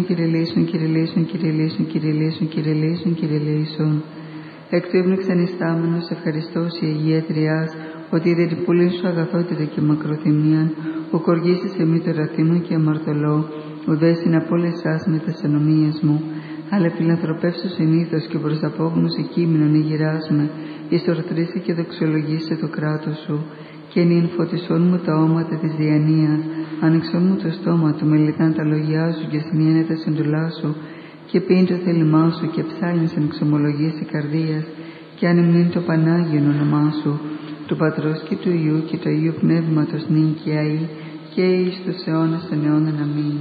Κύριε Λέησον, Κύριε Λέησον, Κύριε Λέησον, Κύριε Λέησον, Κύριε Λέησον, Κύριε Λέησον. Εκ του ύμνου ξενιστάμενος ευχαριστώς η Αγία Τριάς, ότι είδε την πουλήν σου αγαθότητα και μακροθυμίαν, ο κοργήσεις εμεί το ραθήμο και αμαρτωλό, ουδέσιν απόλεσάς με τας ανομίες μου, αλλά φιλανθρωπεύσου συνήθως και προς απόγνωση κείμενον εγειράσμε, εις ορθρήσει και δοξολογήσει το κράτος σου, και νυν φωτισόν μου τα όματα της διανοίας, άνοιξόν μου το στόμα του, μελετάν τα λόγια σου και σημειώνε τα συντουλά σου, και πίν το θέλημά σου και ψάλινσαν εξομολογήσει καρδίας, και ανυμνήν το Πανάγιον όνομά σου, του Πατρός και του Υιού και του Αγίου Πνεύματος νυν και αεί, και εις τους αιώνας των αιώνων. Αμήν.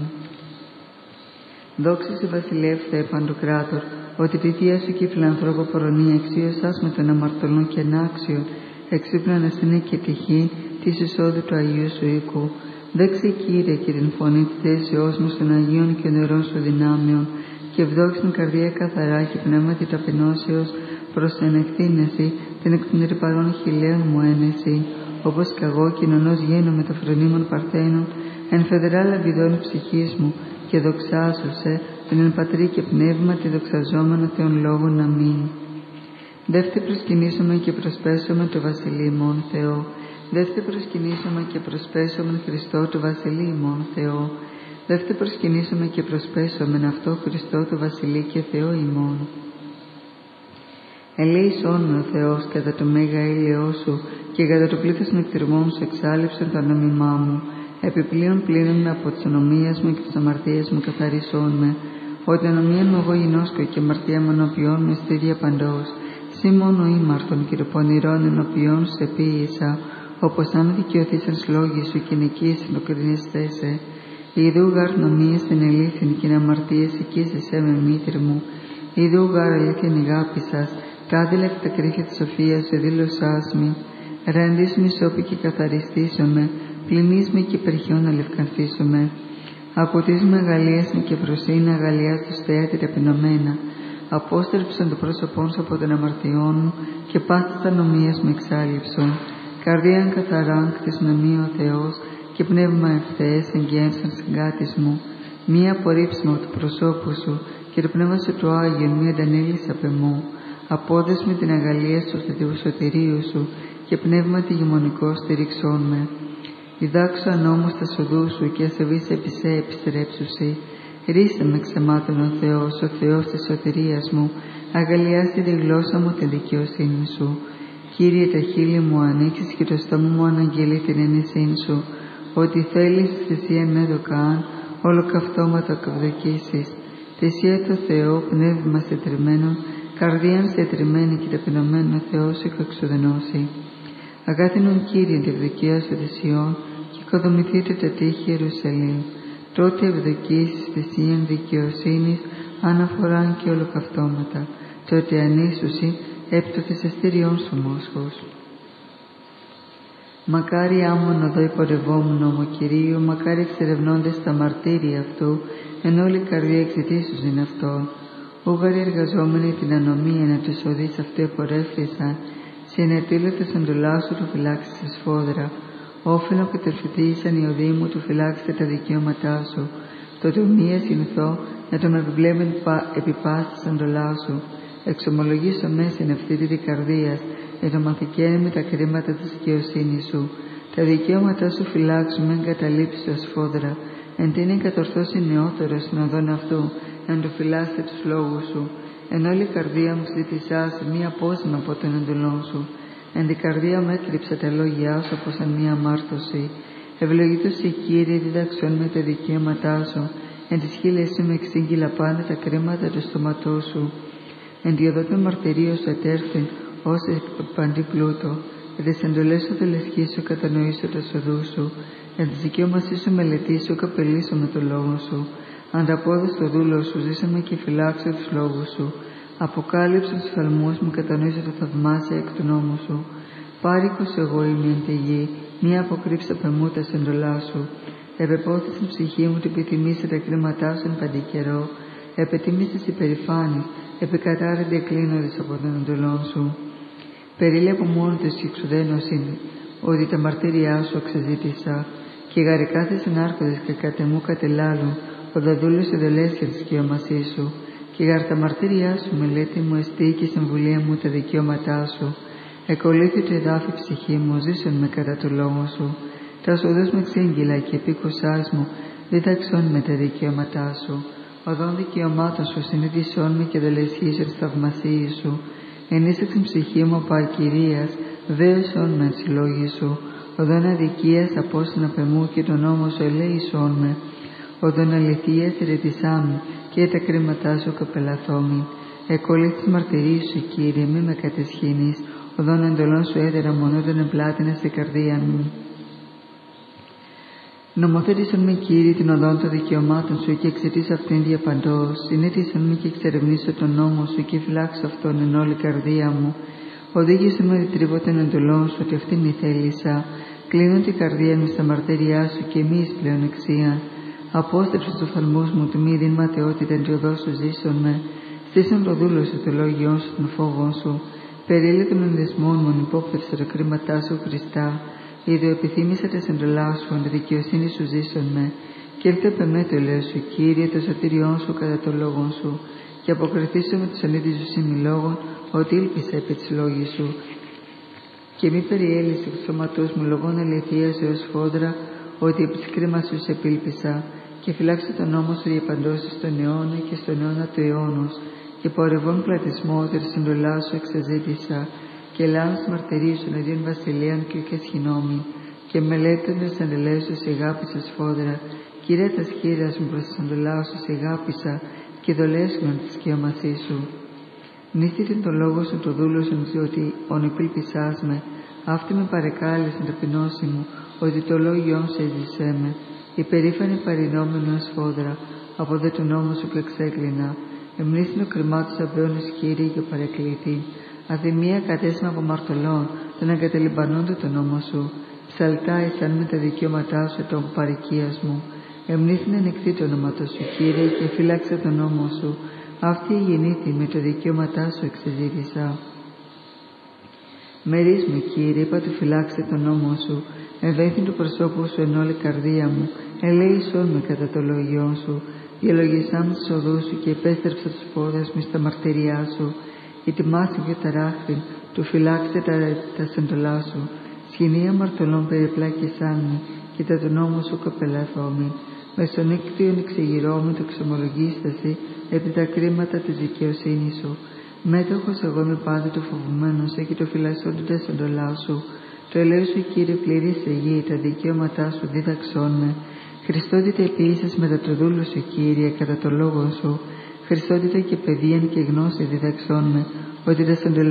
Δόξα σε βασιλεύ Θεέ Παντοκράτορ, ότι τη θεία σου και η φιλανθρώπο πορωνία εξίωσας με τον αμαρτωλόν και ανάξιο, εξύπναν ασύνε και τυχή της εισόδου του Αγίου σου οίκου. Δέξε Κύριε και την φωνή της θέσεώς μας των Αγίων και νερών σου δυνάμεων, και ευδόξην καρδία καθαρά και πνεύματι ταπεινώσεως προς την ευθύνεση, την εκ των ρηπαρών χιλέων μου ένεση, όπως κι εγώ κοινωνός γίνομαι το φρονίμων παρθένων, εν φεδρά λαμπιδών ψυχής μου, και δοξάσωσε την εν πατρί και πνεύμα τη δοξαζόμενο Θεόν λόγων. Αμήν. Δεύτε προσκυνήσαμε και προσπέσαμε το Βασιλείμον Θεό. Δεύτε προσκυνήσαμε και προσπέσαμε Χριστό το Βασιλείμον Θεό. Δεύτε προσκυνήσαμε και προσπέσαμε αυτό Χριστό το Βασιλεί και Θεό ημών. Ελέησόν με ο Θεός κατά το μέγα ήλαιό σου, και κατά το πλήθος νεκτυρμών σου εξάλληψαν το νόμιμά μου. Επιπλέον πλύνουν με από τις ανομίες μου και τις αμαρτίες μου καθαρίσόν με. Ότι ανομία μου εγώ γινώσκω και αμαρτία μου ενωπιών με στήρια παντός. Σύ μόνο ήμαρτον και το πονηρών ενωπιών σε ποίησα, όπως αν δικαιωθήσαν λόγοι σου και νικήσαν το κρινιστέσαι. Ιδού γάρ νομίες εν ελήθιν και εν αμαρτίες οικίζεσαι με μήτρη μου. Ιδού γάρ αλήθιν αγάπησας, κάδηλα εκ τα κρύφια της σοφίας σου δήλωσάς μη. Ρέντις μη σώπη και καθαριστήσομαι, πλημμύς με και υπερχιών αλευκανθήσομαι. Ακουτής με αγαλίασαν και προσύνη αγαλιάς τους θεάτη ταπεινωμένα. Απόστρεψαν το πρόσωπόν σου από τον αμαρτιών μου, και πάσης ανομίας με εξάλληψον. Καρδίαν καθαράν κτισme μη ο Θεός, και πνεύμα ευθέες εγγένσαν συγκάτης μου. Μία απορρίψιμο του προσώπου σου, και το πνεύμα σου του Άγιον μη αντανέλης απ' εμού. Απόδεσμε την αγαλία σου του σωτηρίου σου, και πνεύμα τη γεμονικό στηρίξόν με. Διδάξω ανόμως τα σοδού σου, και ασεβείς επί σε επιστρέψουσι. Ρίσε με ξεμάτων ο Θεός της σωτηρίας μου, αγαλιάσει τη γλώσσα μου την δικαιοσύνη σου. Κύριε, τα χείλη μου ανοίξεις και το στόμα μου αναγγελεί την ενεσήν σου, ότι θέλεις θυσία με δοκάν, ολοκαυτώματα καυδοκίσεις. Θυσία το Θεό, πνεύμα σε τριμμένον, καρδίαν σε τριμμένη και ταπεινωμένο Θεό σου εξοδενώσει. Αγάθινον Κύριε την ευδοκία σου θυσιών, και οικοδομηθείτε τα τείχη Ιερουσαλήμ. Τότε ευδοκίσεις θυσίαν δικαιοσύνης, αναφοράν και ολοκαυτώματα. Τότε ανήσουσι επί το θυσαστήριόν σου μόσχος. Μακάρι άμμον οδό υπορευόμουν όμο Κυρίου, μακάρι εξερευνώντες τα μαρτύρια αυτού, εν όλη καρδία εξητήσους είναι αυτόν. Ούγαροι εργαζόμενοι την ανομία να τους οδείς αυτοί απορρέφθησαν, συνετήλωτες εντολά σου του φυλάξεις σφόδρα. Όφελο κατερφητήσαν οι οδοί μου του φυλάξετε τα δικαιώματά σου. Τότε μία συνηθώ να τον επιβλέμεν επί πάσης εντολά σου. Εξομολογήσω μέσα εν ευθύτητη καρδίας, ενομαθηκένει με τα κρίματα της δικαιοσύνης σου. Τα δικαιώματά σου φυλάξουμε εν καταλήψεις τα σφόδρα. Εν τίνη κατορθώσει νεότερος στην οδόν αυτού, εν το φυλάστε τους λόγους σου. Εν όλη η καρδία μου ζήτησάς μία απόσημα από τον εντολών σου. Εν την καρδία μου έκρυψα τα λόγια σου όπως εν μία αμάρτωση. Ευλογήτως η Κύριε διδαξών με τα δικαιώματά σου. Εν τις χείλες σου με εξήγηλα πάντα τα κρίματα του στόματός σου. Εν τη οδό των μαρτυρίων σου ετέρθην ως παντή πλούτο. Εν τις εντολές σου τελεσχίσου κατανοήσω τα σοδού σου. Εν τις δικαιώμασής σου μελετήσω καπελίσω με το λόγο σου. Ανταπόδος το δούλο σου ζήσαμε και φυλάξω τους λόγους σου. Αποκάλυψε τους φαλμούς μου, κατανοήσω το θαυμάσια εκ του νόμου σου. Πάρικος εγώ είμαι εν τη γη, μία αποκρύψα πεμού τα εντολά σου. Επεπόθησαν ψυχή μου, την επιθυμήσε τα κρίματά σου εν παντή καιρό. Επετιμήσες υπερηφάνης, επικατάρρενται κλείνοντες από τον εντολών σου. Περίλε από μόνο της και εξουδένωσιν, ότι τα μαρτύριά σου εξεζήτησα, και γαρικάθησαν άρχοντες και κατεμού κατελάλουν, ο δαδούλος ειδωλές για τη δικαιώματή σου. Και γαρ τα μαρτύριά σου μελέτη μου εστί και συμβουλία μου τα δικαιώματά σου. Εκολύθη το εδάφη ψυχή μου, ζήσον με κατά το λόγο σου. Τα οδός με ξύγγυλα και επίκουσάς μου, δίδαξον με τα δικαιώματά σου. Οδόν δικαιωμάτων σου συνείδησόν με και δελεσχίσον θαυμασίοι σου. Ενίσαξεν ψυχή μου από ακυρίας, δέωσον με τις λόγοι σου. Οδόν αδικίας απόσυν απ' εμού και τον νόμο σου ελέησόν με. Οδόν αληθείας ερετησάμι και τα κρίματά σου καπελαθόμη. Εκολύθη της μαρτυρίας σου, Κύριε, μη με κατεσχύνεις. Οδόν εντολών σου έδερα μονόδον εμπλάτηνα σε καρδία μου. Νομοθέτησαν με, Κύριε, την οδόν των δικαιωμάτων σου και εξαιτής αυτήν διαπαντός. Συνέτησαν με και εξερευνήσω τον νόμο σου και φυλάξω αυτόν εν όλη καρδία μου. Οδήγησαν με διτρίβω των εντολών σου ότι αυτήν μη θέλησα. Κλείνω την καρδία μου στα μαρτυριά σου και μη εις πλεονεξία. Απόστρεψε τους οφθαλμούς μου, τη μη δίν ματαιότητα εν τη οδό σου ζήσον με. Στήσαν το δούλο σου το λόγιόν σου, τον φόβο σου. Περίλε των ενδεσμών μου, υπόπτευσε τα κρίματά σου, Χριστά. Είδω επιθύμησα τα εντολά σου, αν τη δικαιοσύνη σου ζήσον με. Και έλθε επ' εμέ το λέω σου, Κύριε, το σωτήριόν σου κατά το λόγο σου. Και αποκριθήσω με τους ανίδιους ημιλόγων, ότι ήλπισα επί της λόγης σου. Και μη περιέλυσε του σώματός μου λογών αληθείας έως φόντρα, ότι επί της κρίμας σου σε επίλπισα. Και φυλάξε τον νόμο σου για παντός στον αιώνα και στον αιώνα του αιώνος. Και πορευών πλατισμό, ότι τη εντολά σου εξαζήτησα. Και λάμψη μαρτυρίου σου εναντίον βασιλείαν και ουκ εσχυνόμη. Και μελέτοντας εντελές σου σε αγάπησα σφόδρα. Κύριε τα σχήρας μου προς τις εντολά σου σε αγάπησα και δολέσμεν τη σκιωμασή σου. Μνήστητεν το λόγο σου το δούλο σου ότι ον επίλπισάς με. Αυτή με παρεκάλεσαν ταπεινώση μου, ότι το λόγιόν σε έζησέ με. Υπερήφανη παρεινόμενο σφόδρα, από δε του νόμου σου και εξέκλεινα. Εμνήστην ο κρυμάτος αβέωνος, Κύριε, και παρεκλήθη. Αδημία κατέσμα από μαρτωλών, τον εγκατελειμπανούνται το νόμο σου. Ψαλτά εισάν με τα δικαιώματά σου τον παροικίας μου. Εμνήθην ανοιχτή το όνομα σου, Κύριε, και φύλαξε τον νόμο σου. Αυτή η γεννήθη με τα δικαιώματά σου εξεζήτησα. Μερίς μου, Κύριε, είπα του φυλάξε τον νόμο σου. Ευέθην του προσώπου σου εν όλη καρδία μου. Ελέησόν με κατά το λόγιόν σου. Διαλογισά με τις οδούς σου και επέστρεψα τους πόδες μου στα μαρτυριά σου. Ετοιμάσαι για τα ράχτη, του φυλάξε τα σεντολά σου. Σχοινία μαρτωλών περιπλάκησάν με, και τα του νόμου σου κοπελαθόμη. Μεσονύκτιον εξεγυρώμη το ξομολογίσταση επί τα κρίματα της δικαιοσύνης σου. Μέτοχος εγώ με πάντοτε φοβουμένος και το φυλασσόντου τα σεντολά σου. Το ελέω σου, Κύριε, πληρή σε γη, τα δικαιώματά σου δίδαξόν με. Χριστότητα επίσης μετά το δούλο σου, Κύριε, κατά το λόγο σου. Χριστότητα και παιδείαν και γνώση διδαξών με, ότι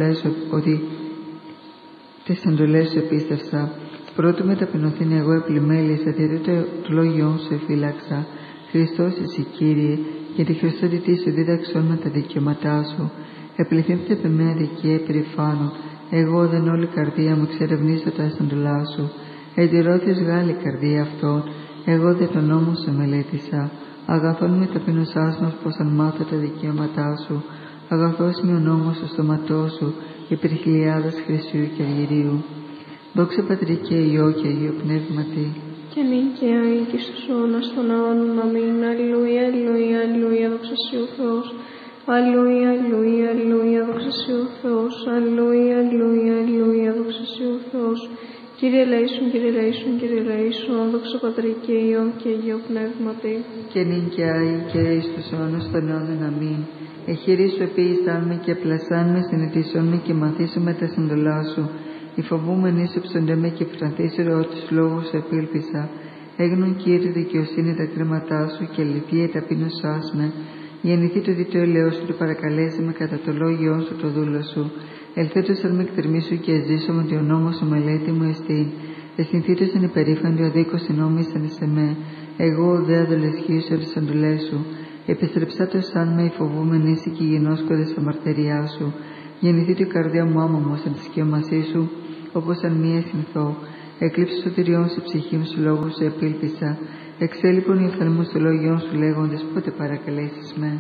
τις εντολές σου επίστευσα. Πρώτου με ταπεινωθήν εγώ επλημέλησα, διότι το λόγιόν σου εφύλαξα. Χριστός εσύ, Κύριε, και τη Χριστότητή σου δίδαξόν με τα δικαιώματά σου. Επληθύνθητε επ' εμέ αδικία υπερηφάνου, εγώ δεν όλη καρδία μου εξερευνήσω τα εντολά σου. Εντυρώθης Γάλλη καρδία αυτών, εγώ δεν τον νόμο σου μελέτησα. Αγαθόν με ταπεινωσάς μας πως αν μάθω τα δικαιώματά σου. Αγαθός με ο νόμος σου στο ματό σου, υπερ χιλιάδας χρυσίου και αργυρίου. Δόξα Πατρί και Υιό και Αγίο Πνεύματι. Και νυν και άη και στους αιώνας των αιώνων. Αμήν. Αλληλούια, αλληλούια, αλληλούια, δόξα σοι ο Θεός. Αλληλούια, αλληλούια, αλληλούια, δόξα σοι ο Θεός. Αλληλούια, αλληλούια, αλληλούια, δόξα σοι ο Θεός. Κύριε ελέησον, Κύριε ελέησον, Κύριε ελέησον, δόξα Πατρί και Υιό και Αγίο Πνεύματι. Και νυν και άη και εις τους αιώνας των αιώνων. Αμήν. Εχειρίσου επίησάν με και πλασάν με, συνετήσον με και μαθήσου με τα συντολά σου. Οι φοβούμενοι ύψονται με και φρανθήσερο ότι τους λόγους σου επίλπισα. Έγνον, Κύριε, δικαιοσύνη τα κρίματά σου και αληθεία ταπείνωσάς με. Γεννηθεί το διτό ελαιός σου, το παρακαλέσει με κατά το λόγιόν σου το δούλο σου. Ελθέτως αν με εκτερμήσου και ζήσω με ότι ο νόμος σου μελέτη μου εστίν. Εσυνθήτως εν υπερήφαντη ο δίκος συνόμισαν εις εμέ. Εγώ δε αδολεσχήσω τις εντολές σου. Επιστρεψάτω σαν με οι φοβούμενοι είσαι και γενόσκοδες στα μαρτυριά σου. Γεννηθεί την καρδιά μου άμωμος εν τη σκιωμασή σου, όπως αν μία συνθώ. Εκλείψω σωτηριών σε ψυχή μου σου λόγου σου επίλπισα. Εξέλιπον οι οφθαλμούς του λόγιών σου λέγοντες πότε παρακαλέσεις με.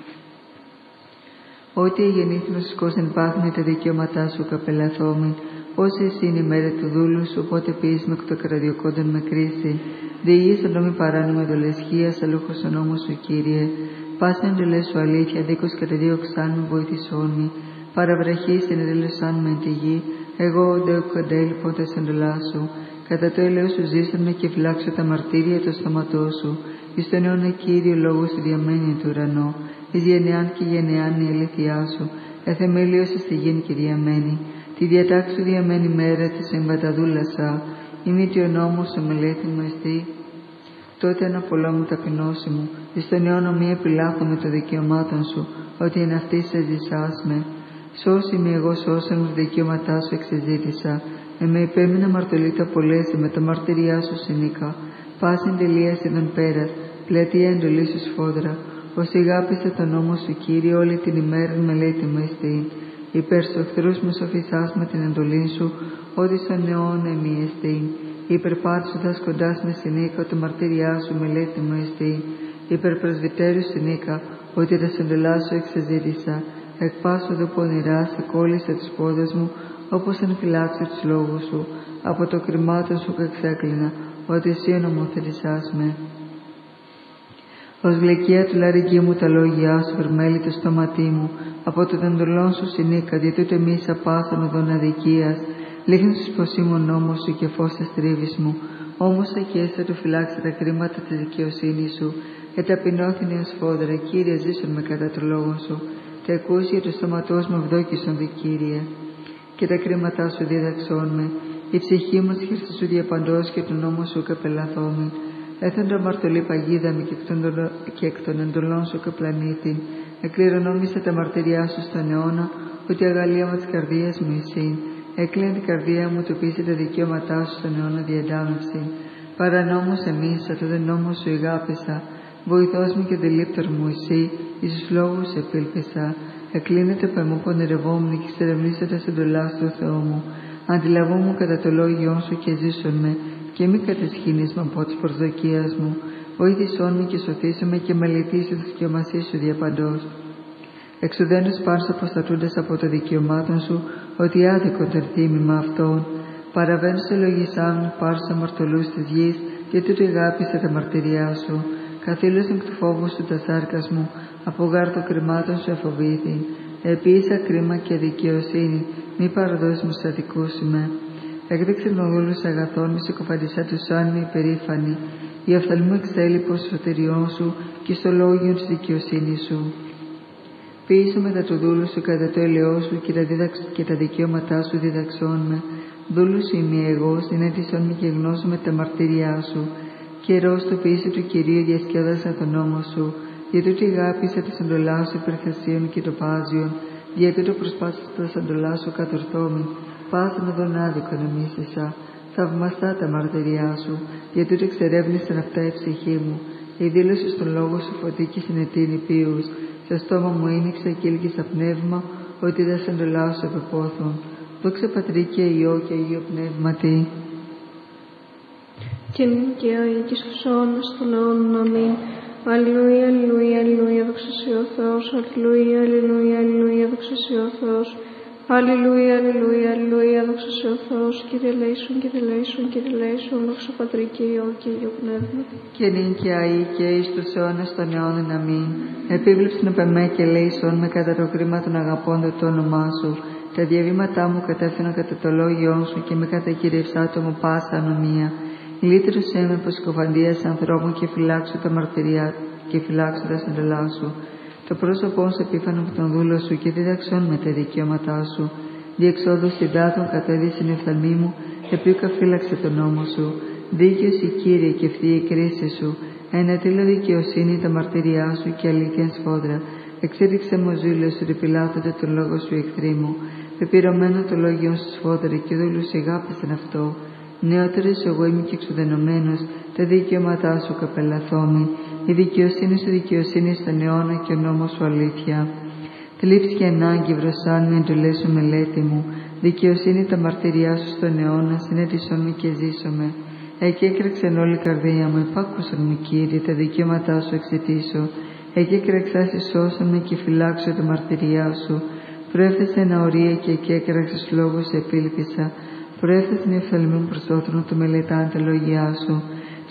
Ότι γεννήθηνος σκόσεν πάθμη τα δικαιώματά σου καπελαθόμην. Πώς εσύ είναι η μέρα του δούλου σου, οπότε πεις με το κραδιοκόντων με κρίση. Διηγήσαντο μη παράνομα εντολεσχίας, αλούχος ο νόμος σου, Κύριε. Πάσαν εντολές σου αλήθεια, δίκος κατεδίωξάν με βοήθησόν μη. Παραβραχής ενεδήλωσάν με εν τη γη, εγώ όντε κοντέλειπον τες εντολάς σου. Κατά το έλεος σου ζήσαν με και φυλάξω τα μαρτύρια το στόματό σου. Εις τον αιώνα, Κύριε, λόγος σου διαμένει του ουρανό. Εις γενεάν και γενεάν η αλήθειά σου. Εθεμέλιος στη γην και διαμένει. Τη διατάξη σου διαμένει μέρα της εμβαταδούλασα. Ημίτι ο νόμος σου μελέτη μου εστί. Τότε αναπολώ μου ταπεινώση μου. Εις τον αιώνα μη επιλάθω με το δικαιωμάτων σου, ότι εν αυτής σε ζησάς με. Σώσι με εγώ σώσον μου δικαιώματά σου εξεζήτησα. Με υπέμεινα μαρτωλή απολέσει με τα μαρτυριά σου συνήκα. Πάσιν τελεία ειδον πέρας, πλατεία εντολή σου σφόδρα. Ως ηγάπησε τον νόμο σου, Κύριε, όλη την ημέρα μελέτη μου εστί. Υπέρ στου εχθρούς με σοφισάς με την εντολή σου, ότι στον αιώνα εμεί εστί. Υπερπάτησοντας κοντάς με συνήκα, το μαρτυριά σου μελέτη μου εστί. Υπερπρεσβυτέρου συνήκα, ότι τα σεντολά σου εξεζήτησα. Εκ πάσου εδώ πονηρά, εκόλλησα τις πόδες μου, όπως αν φυλάξει τους λόγους σου. Από το κρυμάτο σου εξέκλεινα, ότι εσύ νομοθετησάς με. Ως γλυκία του λαρυγγί μου τα λόγια σου, βερμέλη το στόματί μου. Από το δεντολόν σου συνήκα, διότι εμείς απάσαν οδόν αδικίας. Λίχνεις πως είμαι ο νόμος σου και φως της τρίβης μου. Όμως ακέστα του φυλάξε τα κρίματα της δικαιοσύνης σου. Εταπεινώθηνε ως φόδρα, Κύριε, ζήσον με κατά το λόγο σου. Τα εκούσια του στόματός μου ευδόκησον δε, Κύριε. Και τα κρίματά σου δίδαξόν με. Η ψυχή μου σχέση σου διαπαντός και του νόμου σου καπελαθόμη. Έθεντο αμαρτωλή παγίδα μου και εκ των εντολών σου καπλανήτη. Εκληρονόμησε τα μαρτυριά σου στον αιώνα, ότι αγαλία μου της καρδίας μου εσύ. Έκλεινε την καρδία μου του πείσει τα δικαιώματά σου στον αιώνα διεντάμευση. Παρανόμως εμίσα, το δε νόμο σου ηγάπησα. Βοηθός μου και δηλήπτορ μου εσύ, εις τους λόγους επίλπισα. Εκλείνεται παιμού πονηρευόμουν και εξερευνήσατε εντολάς του Θεού μου. Αντιλαβόμουν κατά το λόγιόν σου και ζήσον με, και μη κατεσχύνεις με από τις προσδοκίες μου. Βοήθησόν με και σωθήσον με και μελετήσει τη δικαιομασία σου διαπαντός. Εξουδένους πάρους αποστατούντας από το δικαιωμάτων σου, ότι άδικο τερ θύμημα αυτών. Παραβαίνουν σε λογισάμουν πάρους αμαρτωλούς της γης, και τούτο αγάπησε τα μαρτυριά σου. Καθήλωσαν εκ του φόβου σου τα σάρκας μου, από γάρ των κρυμάτων σου εφοβήθη. Επίσα κρίμα και δικαιοσύνη, μη παραδώσει μου στους αδικούς με. Έκδεξε τον δούλους αγαθών, μη συκοφαντισά τους άνοι υπερήφανοι. Η οφθαλμού εξέλει προς το σωτηριόν σου και στο λόγιο της δικαιοσύνης σου. Ποιήσου μετά του δούλου σου κατά το ελαιό σου και τα δικαιώματά σου διδαξών με. Δούλου σου είμαι εγώ, συνέτησόν με και γνώσου με τα μαρτυριά σου. Καιρός το ποιήσου του Κυρίου διασκέδασα τον νόμο σου. Για τούτη αγάπησα τη εντολά σου υπερθεσίων και το πάζιον. Για τούτο προσπάσα τα εντολά σου κατορθόμη. Πάσαν οδόν άδικο νομίσισα. Θαυμαστά τα μαρτυριά σου. Για τούτο εξερεύνησαν αυτά η ψυχή μου. Η δήλωση στον λόγο σου φωτί και συνετείνει πίους. Στο στόμα μου ένιξα και ήλκησα πνεύμα, ότι τα εντολά σου επεπόθουν. Δόξα Πατρί και Υιό και Αγίο Πνεύματι. Και νυν και Άγιοι και στους αιώνας των αιώνων. Αμήν. Αλληλούια, αλληλούια, αλληλούια, δόξα σοι ο Θεός. Αλληλούια, αλληλούια, αλληλούια, δόξα σοι ο Θεός. Αλληλούια, αλληλούια, αλληλούια, δόξα σοι ο Θεός. Κύριε λέησον, Κύριε λέησον, Κύριε λέησον, δόξα Πατρί και Υιό και Αγίο Πνεύματι. Και νυν και Άγιοι και εις τους αιώνας των αιώνων. Αμήν. Επίβλεψον επ' εμέ και λέησον με κατά το κρίμα των αγαπώντων το όνομά σου. Τα διαβήματά μου κατέφθηναν κατά το λόγιόν σου και με κατακυριευσά το μου πάσα ανομία. Λύτρωσέ με από σκοφαντίας ανθρώπων και φυλάξω τα μαρτυριά και φυλάξω τα εντολά σου. Το πρόσωπό σου επίφανο από τον δούλο σου και διδαξών με τα δικαιώματά σου. Διεξόδος συντάτων κατέδυσεν η οφθαλμή μου, επίουκα φύλαξε τον νόμο σου. Δίκαιος η Κύριε και ευθύ η κρίση σου. Ενετήλω δικαιοσύνη τα μαρτυριά σου και αλήθεια σφόδρα. Εξήριξε μου ζήλος ότι πειλάθονται τον λόγο σου εχθροί μου. Πεπειρωμένο το λόγιον σου σφόδρα και δούλους αγάπησαν αυτό. Νεότερος εγώ είμαι και εξουδενωμένος, τα δικαιώματά σου καπελαθόμη. Η δικαιοσύνη σου δικαιοσύνη στον αιώνα και ο νόμος σου αλήθεια. Θλίψη και ανάγκη βρωσάν με εντολές σου μελέτη μου. Δικαιοσύνη τα μαρτυριά σου στον αιώνα, συνέτησόν με και ζήσομαι. Εκεί έκραξαν όλη η καρδία μου, επάκουσαν μου Κύριε, τα δικαιώματά σου εξαιτήσω. Εκεί έκραξα σώσον με και φυλάξω τα μαρτυριά σου. Προέφθασε ένα ορία και εκεί έκραξε λόγους επίλπισα. Προέφθασε μια οφθαλμή μου προς όθρον το μελετάν τα λόγια σου.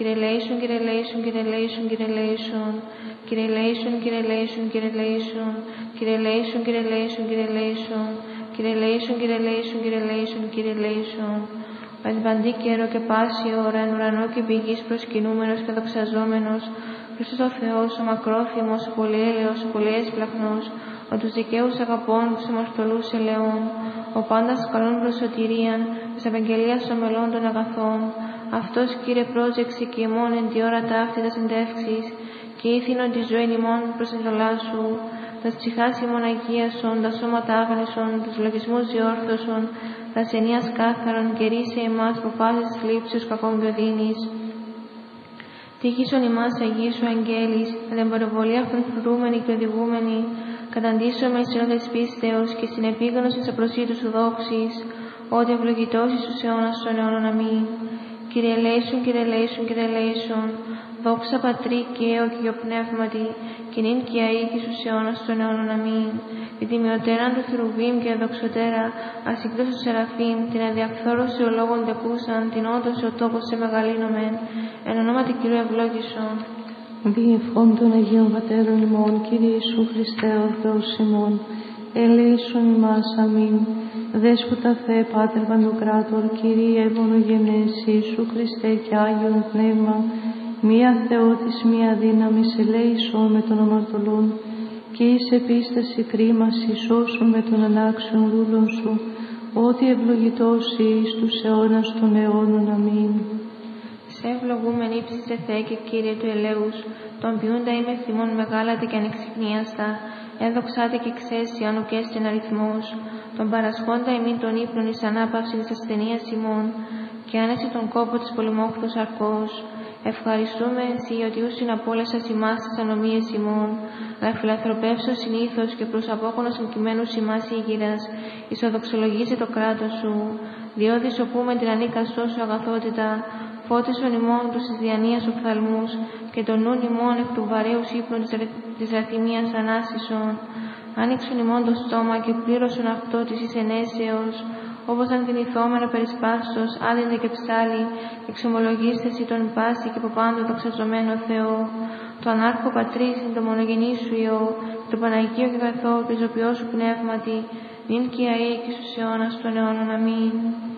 Κύριε ελέησον, Κύριε ελέησον, Κύριε ελέησον, Κύριε ελέησον. Κύριε ελέησον, Κύριε ελέησον, Κύριε ελέησον. Κύριε ελέησον, Κύριε ελέησον, Κύριε ελέησον. Κύριε ελέησον, Κύριε ελέησον, Κύριε ελέησον, Κύριε ελέησον. Εν παντή καιρό και πάση ώρα, εν ουρανό και επί γης προσκυνούμενος και δοξαζόμενος, Χριστός ο Θεός, ο μακρόθυμος, ο πολυέλεος, ο πολυέσπλαχνος, ο τους δικαίους αγαπών, τους αμαρτωλούς ελεών, ο πάντας καλών προς σωτηρίαν, της Ευαγγελίας των μελών των αγαθών, αυτός, Κύριε, πρόσεξε και ημών εν τη ώρα ταύτη τα συντεύξεις, και ήθινον τη ζωή ημών προς εντολά σου, τας ψυχάς ημών αγίασον, τα σώματα άγνησον, τους λογισμούς διόρθωσον, τας ενίας κάθαρον, και ρίσε εμάς από πάσης θλίψεως κακών και οδύνης. Τύχησον ημάς Αγίου Αγγέλης, εν την παρεμβολία αυτών φρουρούμενοι και οδηγούμενοι, καταντήσωμε εις ενώδες πίστεως και στην επίγνωση της απροσίτου σου δόξης, ότι ευλογητός εις τους αιώνας των αιώνων. Αμήν. Κύριε ελέησον, Κύριε ελέησον, Κύριε ελέησον, δόξα Πατρί και Υιό και Υιό Πνεύματι, και νυν και αεί και στους αιώνας των αιώνων. Αμήν. Η τιμιωτέραν του Χερουβίμ και αδοξωτέρα, ασυκτός του Σεραφείμ, την αδιαφθόρωση ο λόγων δεκούσαν, την όντως ο τόπος σε μεγαλύνομεν, εν ονόματι Κυρίου ευλόγησον. Διευχών των Αγίων Πατέρων ημών, Κύριε Ιησού Χριστέ, ο Θεός ημών, ελέησον ημάς. Αμήν. Δέσποτα Θεέ, Πάτερ Παντοκράτορ, Κύριε μονογενές, Ιησού Χριστέ και Άγιον Πνεύμα, μία Θεότης, μία δύναμης, ελέησον με των αμαρτωλών, και εις επίσταση κρίμαση σώσον με των ανάξιων δούλων σου, ότι ευλογητός εις τους αιώνας των αιώνων. Αμήν. Σε ευλογούμεν ύψισε Θεέ και Κύριε του ελέους, τον ποιούντα είμαι θυμών μεγάλατη και ανεξυπνίαστα, έδοξάτε και ξέσι αν ουκέστην αριθμός, τον παρασχόντα ημίν των ύπνων εις ανάπαυση της ασθενείας ημών, και άνεση τον κόπο της πολυμόχθους αρκός. Ευχαριστούμε εσύ ότι ούσιν απόλεσας ημάς τις ανομίες ημών, αλλά φιλανθρωπεύσω συνήθως και προς απόκονος εγκειμένους ημάς ήγηρας, ισοδοξολογήσει το κράτος σου, διότι σωπούμε την ανίκαστό σου αγαθότητα, φώτισον ημών τους της διανοίας οφθαλμούς, και τον νουν ημών εκ του βαρέους ύπνου της ραθυμίας ανάσυσον. Άνοιξον ημών το στόμα και πλήρωσον αυτό της εις ενέσεως, όπως αν δυνηθόμενο περισπάστος, άδυνε και ψάλι, εξομολογήσθεση τον πάση και από πάντο δοξαζομένο Θεό, το ανάρχο Πατρίσιν, το μονογενή σου Υιό, το Παναγίο και Αγαθό, το ζωπιό σου πνεύματι, νυν και αεί και στους αιώνας των αιώνων. Αμήν.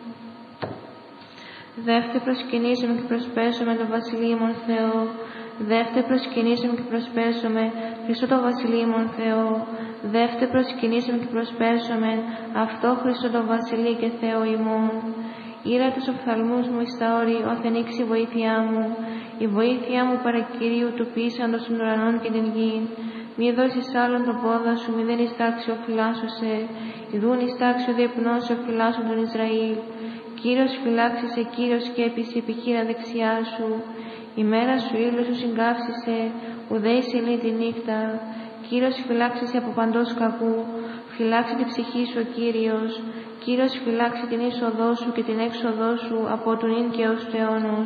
Δεύτε προσκυνήσαμε και προσπέσουμε το βασιλείμον Θεό. Δεύτε προσκυνήσαμε και προσπέσουμε Χριστό το βασιλείμον Θεό. Δεύτε προσκυνήσαμε και προσπέσουμε αυτό Χριστό το βασιλεί και Θεό ημών. Ήρα τους οφθαλμούς μου εις τα όρη, όθεν ανοίξει η βοήθειά μου. Η βοήθειά μου παρά Κυρίου του πείσαντος των ουρανών και την γη. Μη δώσεις άλλον το πόδα σου, μη δεν ειστάξει ο φυλάσσωσε. Ιδούν ειστάξει ο διεπνός ο φυλάσσον τον Ισραήλ. Κύριος φυλάξησε, Κύριος σκέπησε επιχείρα δεξιά σου. Η μέρα σου ήλιο σου συγκάψισε, ουδέ ειλεί τη νύχτα. Κύριος φυλάξησε από παντός κακού, φυλάξει την ψυχή σου ο Κύριος. Κύριος φυλάξει την είσοδό σου και την έξοδό σου από του νυν και ως του αιώνος.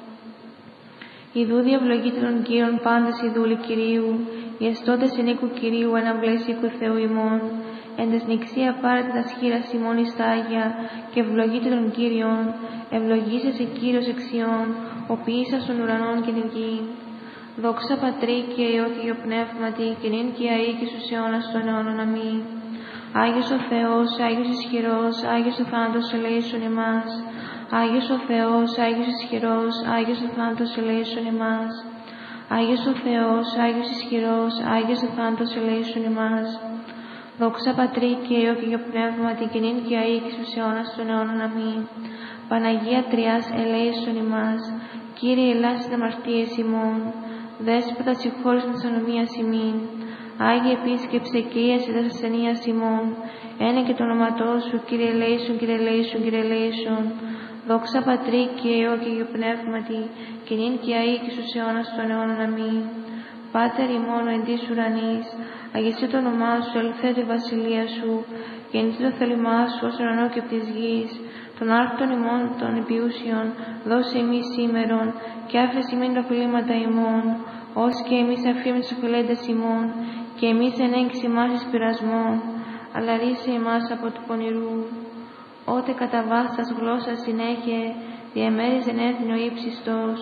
Ιδού διαυλογείται των Κύριων πάντες οι δούλοι Κυρίου, οι εστώτες εν οίκου Κυρίου εναυλές οίκου Θεού ημών. Εν τες νηξία πάρετε τα σχήρας ημών εις τα Άγια και ευλογείτε των Κύριων, ευλογήσεσαι Κύριος εξιών, ο ποιήσας των ουρανών και την γη. Δόξα Πατρί και Υιό και Υιό Πνεύματι, και νυν και αεί και στους αιώνας των αιώνων. Αμήν. Άγιος ο Θεός, Άγιος ισχυρός, Άγιος ο θάνατος ελέησον εμάς. Άγιος ο Θεός, Άγιος ισχυρός, Άγιος ο θάνατος ελέησον εμάς. Άγιος ο Θεός, Άγιος ισχυρός, Άγιος ο θάνατος ελέησον εμάς. Δόξα Πατρί και Υιό και Υιό Πνεύματι, και νυν και αεί και στους αιώνας των αιώνων. Αμήν. Παναγία Τριάς ελέησον ημάς. Κύριε ελάς τις αμαρτίες ημών. Δέσποτα συγχώρησον της ανομίας ημίν. Άγιε επίσκεψε και ίασε τας ασθενείας ημών. Ένε και το όνοματό σου, Κύριε ελέησον, Κύριε ελέησον, Κύριε ελέησον. Δόξα Πατρί και Υιό και Υιό Πνεύματι, και νυν και αεί και στους αιώνας των αιώνων. Αμήν. Πάτερ ημών ο εν της ουρανής, αγιαστεί το όνομά σου, ελθέ τη βασιλεία σου, γεννηθεί το θέλημά σου ως ουρανό και από της γης. Των άρκτων ημών των επιούσιων, δώσε εμείς σήμερον, και άφεση μην τα οφειλήματα ημών, ως και εμείς αφήμες τους οφειλέντες ημών, και εμείς ενέγγιση ημάς εις πειρασμόν, αλλά ρίσε εμάς από του πονηρού. Ότε κατά βάσας γλώσσας συνέχε, διαμέριζεν έθνη ο ύψιστος,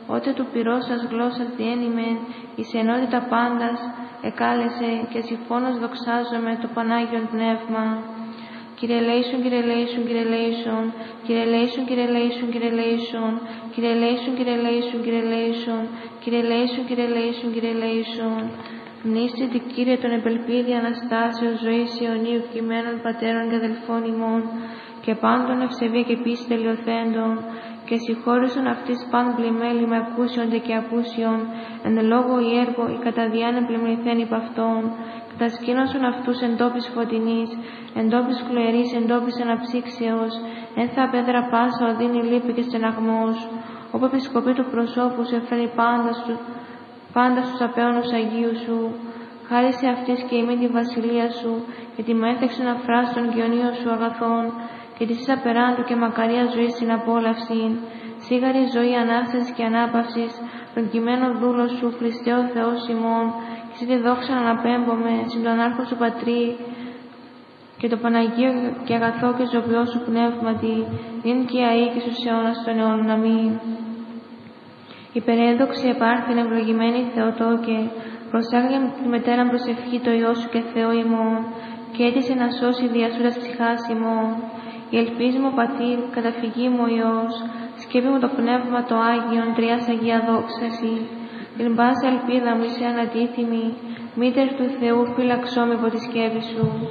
ότε του πυρώσας γλώσσας διένυμεν, εις ενότητα πάντας εκάλεσε και συμφώνως δοξάζομαι το Πανάγιον Πνεύμα. Κύριε λέησον, Κύριε λέησον, Κύριε λέησον, Κύριε λέησον, Κύριε λέησον, Κύριε λέησον, Κύριε λέησον, Κύριε λέησον, Κύριε λέησον, Κύριε λέησον, Κύριε λέησον, Κύριε λέησον. Μνήσθητη, Κύριε, τον επελπίδη Αναστάσεως ζωής αιωνίου κειμένων πατέρων και αδελφών ημών και πάντων ευσεβή και πίστη τελειοθέντων και συγχώρησον αυτής παν πλημέλη με ακούσιοντε και απούσιον εν λόγω ή έργο ή κατά διάνε πλημμυθέν υπ' αυτών κατασκήνωσον αυτούς εν τόπης φωτεινής, εν τόπης κλοερής, εν τόπης αναψύξεως, εν θα πέδρα πάσα οδύνη λύπη και στεναγμός, όπου επισκοπή του προσώπου σε φέρνει πάντα στους απέωνους Αγίου σου, χάρισε αυτής και ημί τη βασιλεία σου, και τη μέθεξον αφράστων και ονείων σου αγαθών, και της εις απεράντου και μακαρία ζωής στην απόλαυση, σίγαρη ζωή ανάστασης και ανάπαυσης, τον κειμένο δούλο σου, Χριστέ ο Θεός ημών, και σε τη δόξα να αναπέμπομε, συν τον άρχο σου Πατρί, και το Παναγίο και αγαθό και ζωοποιό σου πνεύματι, νυν και αεί και στους αιώνας των αιώνων. Αμήν. Υπερέδοξη επάρθην ευλογημένη Θεοτόκε, προσάγλια με τη μετέρα προσευχή το Υιό σου και Θεό ημών, και έτησε να σώσει διασούρας ψυχάς ημών. Η ελπίς μου Πατήρ, καταφυγή μου ο Υιός, σκέπη μου το Πνεύμα το Άγιον, τριάς Αγία δόξαση. Την πάσα ελπίδα μου είσαι ανατίθιμη, μήτερ του Θεού φύλαξό με από τη σκέπη σου.